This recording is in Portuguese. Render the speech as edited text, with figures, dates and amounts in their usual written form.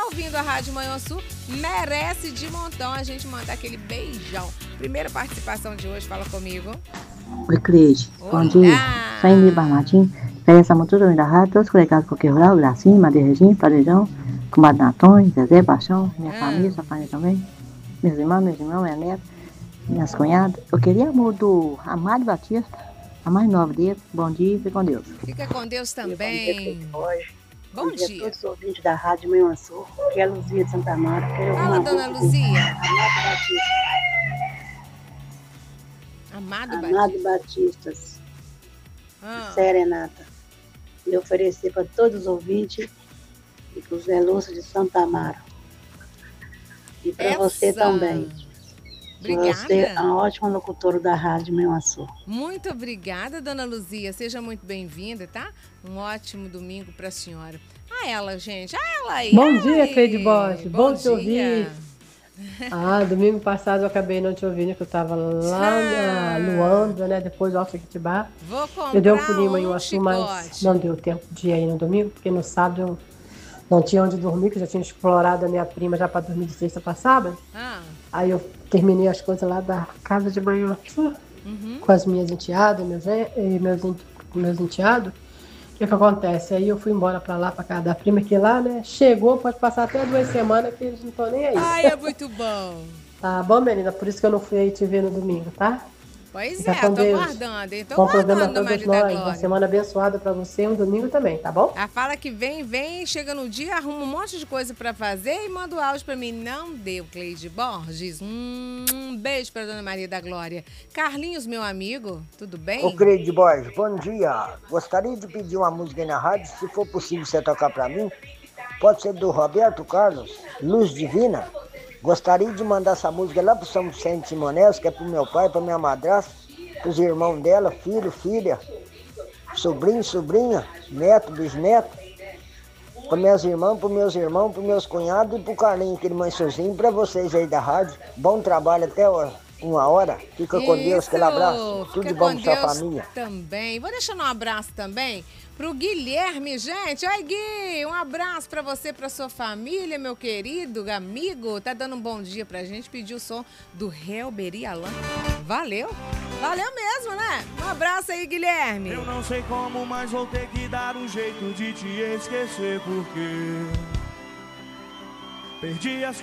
ouvindo a Rádio Manhã Sul, merece de montão a gente mandar aquele beijão. Primeira participação de hoje, fala comigo. Oi, Cleide. Bom dia. Saí de Barmatim. Peça muito da rádio, todos colegados com o que rolar, o Gracinho, Maria Regina, Padrão, Comadre Antônio, Zezé, Baixão, minha família, sua família também. Meus irmãos, minha neta, minhas cunhadas. Eu queria amor do Amado Batista, a mais nova dele. Bom dia, fique com Deus. Fica com Deus também. Bom dia a todos os ouvintes da Rádio Manhã Sul, que é a Luzia de Santa Mara. Fala, dona Luzia. Amado Batista. Amado Batistas. Serenata. E oferecer para todos os ouvintes e para o Zé Lúcio de Santa Amaro. E para você também. Obrigada. Você é uma ótima locutora da Rádio Manhã Sul. Muito obrigada, dona Luzia. Seja muito bem-vinda, tá? Um ótimo domingo para a senhora. Ela, gente. Ela aí. Bom dia, Cleide Bosch. Bom te dia. ouvir. Domingo passado eu acabei não te ouvindo, que eu tava lá na Luanda, né? Depois do Alto-Quitibá. Vou comprar eu dei um pulinho em Manhuaçu, mas não deu tempo de ir aí no domingo, porque no sábado eu não tinha onde dormir, que eu já tinha explorado a minha prima já para dormir de sexta para sábado. Aí eu terminei as coisas lá da casa de Manhuaçu, com as minhas enteadas, meus enteados. O que acontece? Aí eu fui embora pra lá, pra casa da prima, que lá, né? Chegou, pode passar até 2 semanas que eles não estão nem aí. É muito bom. Tá bom, menina? Por isso que eu não fui aí te ver no domingo, tá? Pois Fica tô guardando, hein? Tô bom programa guardando, a todos nós. Uma semana abençoada pra você, um domingo também, tá bom? Fala que vem, chega no dia, arruma um monte de coisa pra fazer e manda o áudio pra mim. Não deu, Cleide Borges. Um beijo pra dona Maria da Glória. Carlinhos, meu amigo, tudo bem? Ô, Cleide Borges, bom dia. Gostaria de pedir uma música aí na rádio, se for possível você tocar pra mim. Pode ser do Roberto Carlos, Luz Divina. Gostaria de mandar essa música lá pro São Vicente de Simonés, que é pro meu pai, pra minha madrasta, pros irmãos dela, filho, filha, sobrinho, sobrinha, neto, bisneto, para minhas irmãs, pros meus irmãos, pros meus cunhados e pro Carlinho, aquele mansozinho, pra vocês aí da rádio. Bom trabalho até 1h. Fica com Deus, aquele abraço. Tudo de bom pra sua família. Também. Vou deixar um abraço também pro Guilherme, gente. Oi, Gui, um abraço pra você, pra sua família, meu querido amigo. Tá dando um bom dia pra gente. Pediu o som do Helberi Alan. Valeu. Valeu mesmo, né? Um abraço aí, Guilherme. Eu não sei como, mas vou ter que dar um jeito de te esquecer, porque perdi as